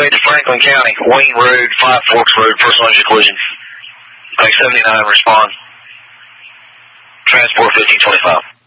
to Franklin County, Wayne Road, Five Forks Road, personal injury collision. Like 79, respond. Transport 1525.